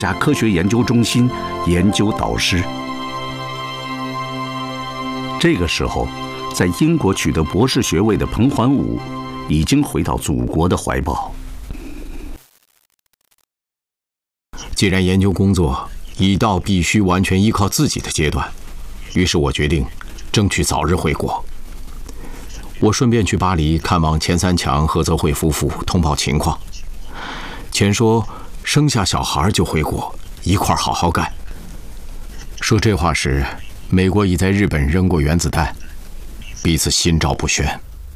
家科学研究中心研究导师。这个时候，在英国取得博士学位的彭桓武已经回到祖国的怀抱。 既然研究工作已到必须完全依靠自己的阶段，于是我决定争取早日回国。我顺便去巴黎看望钱三强、何泽慧夫妇，通报情况。钱说生下小孩就回国，一块好好干。说这话时，美国已在日本扔过原子弹，彼此心照不宣。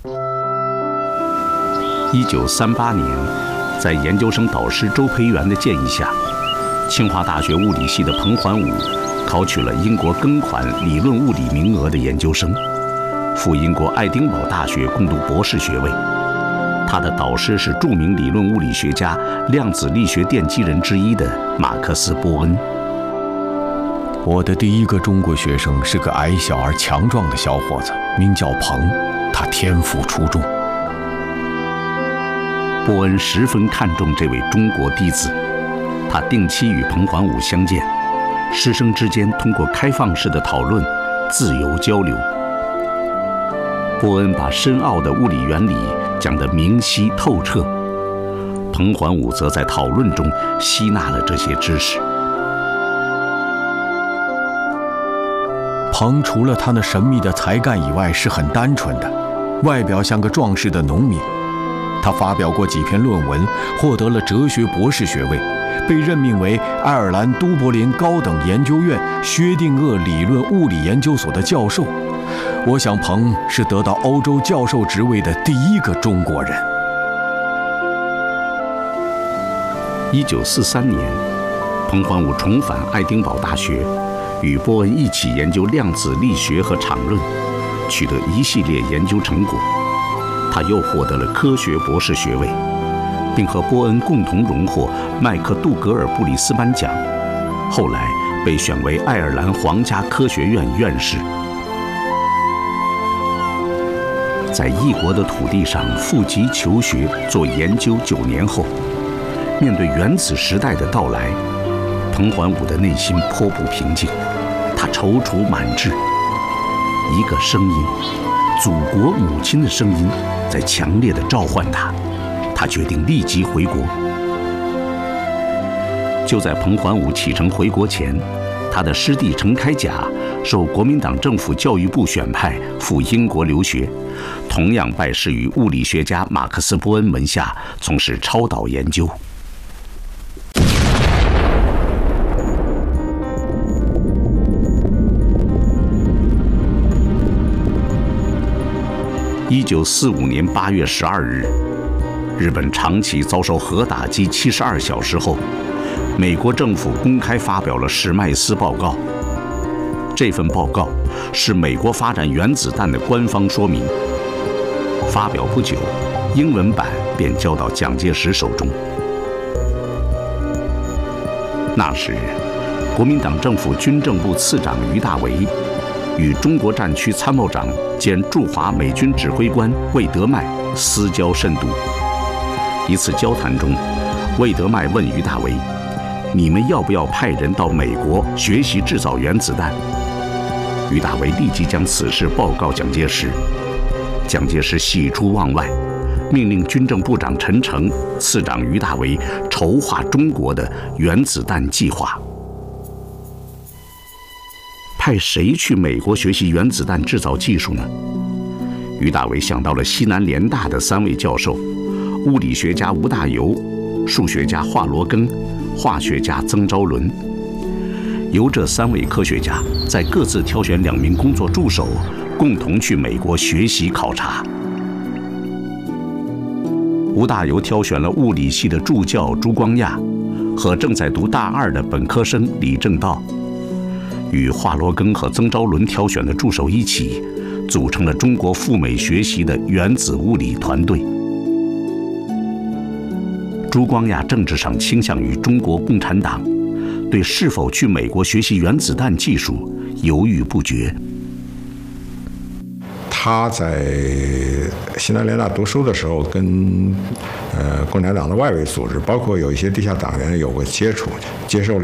1938年，在研究生导师周培源的建议下，清华大学物理系的彭桓武考取了英国庚款理论物理名额的研究生，赴英国爱丁堡大学攻读博士学位。他的导师是著名理论物理学家、量子力学奠基人之一的马克思·波恩。 我的第一个中国学生是个矮小而强壮的小伙子，名叫彭，他天赋出众。 波恩十分看重这位中国弟子，他定期与彭桓武相见，师生之间通过开放式的讨论，自由交流。波恩把深奥的物理原理讲得明晰透彻，彭桓武则在讨论中吸纳了这些知识。 彭除了他那神秘的才干以外，是很单纯的，外表像个壮实的农民。他发表过几篇论文，获得了哲学博士学位，被任命为爱尔兰都柏林高等研究院薛定谔理论物理研究所的教授。我想彭是得到欧洲教授职位的第一个中国人。 1943年，彭桓武重返爱丁堡大学，与波恩一起研究量子力学和场论，取得一系列研究成果。他又获得了科学博士学位，并和波恩共同荣获麦克杜格尔布里斯班奖，后来被选为爱尔兰皇家科学院院士。在异国的土地上负笈求学做研究9年后，面对原子时代的到来，彭桓武的内心颇不平静，他踌躇满志。一个声音，祖国母亲的声音，在强烈地召唤他。他决定立即回国。就在彭桓武启程回国前，他的师弟程开甲受国民党政府教育部选派赴英国留学，同样拜师于物理学家马克思·波恩门下，从事超导研究。1945年8月12日，日本长崎遭受核打击72小时后，美国政府公开发表了史麦斯报告。这份报告是美国发展原子弹的官方说明。发表不久，英文版便交到蒋介石手中。那时，国民党政府军政部次长于大为与中国战区参谋长兼驻华美军指挥官魏德迈私交甚笃。一次交谈中，魏德迈问于大为：“你们要不要派人到美国学习制造原子弹？”于大为立即将此事报告蒋介石。蒋介石喜出望外，命令军政部长陈诚、次长于大为筹划中国的原子弹计划。派谁去美国学习原子弹制造技术呢？于大为想到了西南联大的3位教授：物理学家吴大猷、数学家华罗庚、化学家曾昭伦。由这3位科学家再各自挑选2名工作助手，共同去美国学习考察。吴大猷挑选了物理系的助教朱光亚和正在读大2的本科生李正道，与华罗庚和曾昭伦挑选的助手一起，组成了中国赴美学习的原子物理团队。朱光亚政治上倾向于中国共产党，对是否去美国学习原子弹技术犹豫不决。 他在西南联大读书的时候，跟共产党的外围组织，包括有一些地下党员有过接触，接受了